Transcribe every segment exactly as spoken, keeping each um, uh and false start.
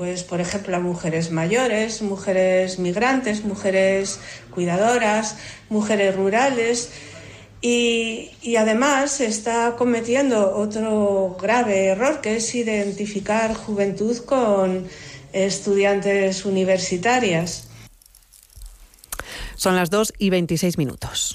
Pues, por ejemplo, a mujeres mayores, mujeres migrantes, mujeres cuidadoras, mujeres rurales. Y, y además se está cometiendo otro grave error, que es identificar juventud con estudiantes universitarias. Son las dos y veintiséis minutos.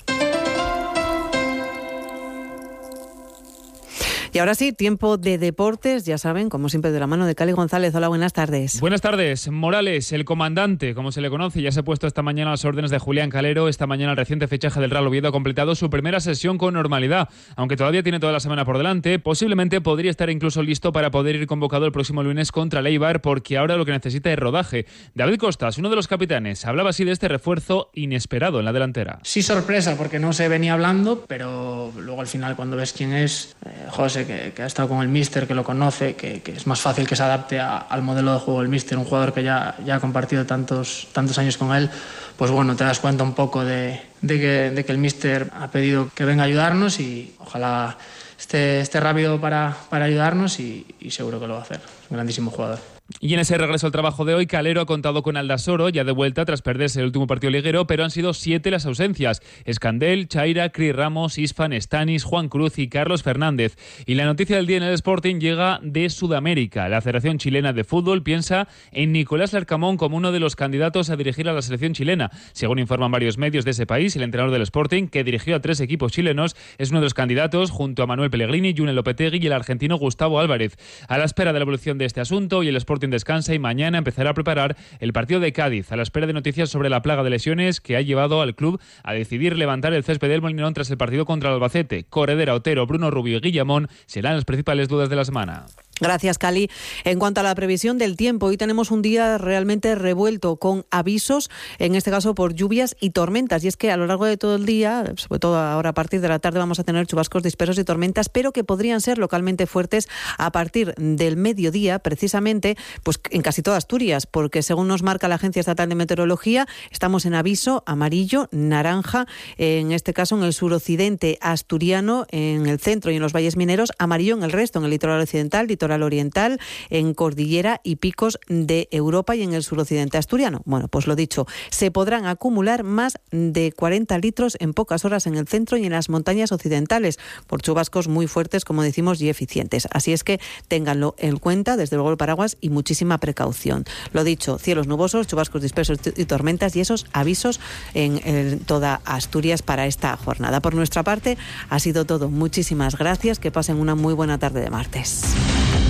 Y ahora sí, tiempo de deportes, ya saben, como siempre, de la mano de Cali González. Hola, buenas tardes. Buenas tardes. Morales, el comandante, como se le conoce, ya se ha puesto esta mañana a las órdenes de Julián Calero. Esta mañana el reciente fichaje del Real Oviedo ha completado su primera sesión con normalidad. Aunque todavía tiene toda la semana por delante, posiblemente podría estar incluso listo para poder ir convocado el próximo lunes contra el Eibar, porque ahora lo que necesita es rodaje. David Costas, uno de los capitanes, hablaba así de este refuerzo inesperado en la delantera. Sí, sorpresa, porque no se venía hablando, pero luego al final cuando ves quién es, eh, José, que, que ha estado con el míster, que lo conoce, que, que es más fácil que se adapte a, al modelo de juego del míster, un jugador que ya, ya ha compartido tantos, tantos años con él, pues bueno, te das cuenta un poco de, de, que, de que el míster ha pedido que venga a ayudarnos y ojalá esté, esté rápido para, para ayudarnos y, y seguro que lo va a hacer. Es un grandísimo jugador. Y en ese regreso al trabajo de hoy, Calero ha contado con Aldasoro, ya de vuelta tras perderse el último partido liguero, pero han sido siete las ausencias. Escandel, Chaira, Cris Ramos, Isfan, Stanis, Juan Cruz y Carlos Fernández. Y la noticia del día en el Sporting llega de Sudamérica. La Federación Chilena de Fútbol piensa en Nicolás Larcamón como uno de los candidatos a dirigir a la selección chilena. Según informan varios medios de ese país, el entrenador del Sporting, que dirigió a tres equipos chilenos, es uno de los candidatos junto a Manuel Pellegrini, Junel Lopetegui y el argentino Gustavo Álvarez. A la espera de la evolución de este asunto, y el Sporting descansa y mañana empezará a preparar el partido de Cádiz, a la espera de noticias sobre la plaga de lesiones que ha llevado al club a decidir levantar el césped del Molinón tras el partido contra el Albacete. Corredera, Otero, Bruno Rubio y Guillamón serán las principales dudas de la semana. Gracias, Cali. En cuanto a la previsión del tiempo, hoy tenemos un día realmente revuelto con avisos, en este caso por lluvias y tormentas. Y es que a lo largo de todo el día, sobre todo ahora a partir de la tarde, vamos a tener chubascos dispersos y tormentas, pero que podrían ser localmente fuertes a partir del mediodía, precisamente pues en casi toda Asturias, porque según nos marca la Agencia Estatal de Meteorología, estamos en aviso amarillo, naranja, en este caso en el suroccidente asturiano, en el centro y en los valles mineros, amarillo en el resto, en el litoral occidental, litoral oriental, en Cordillera y Picos de Europa y en el suroccidente asturiano. Bueno, pues lo dicho, se podrán acumular más de cuarenta litros en pocas horas en el centro y en las montañas occidentales, por chubascos muy fuertes, como decimos, y eficientes. Así es que ténganlo en cuenta, desde luego el paraguas y muchísima precaución. Lo dicho, cielos nubosos, chubascos dispersos y tormentas y esos avisos en, en toda Asturias para esta jornada. Por nuestra parte, ha sido todo. Muchísimas gracias. Que pasen una muy buena tarde de martes.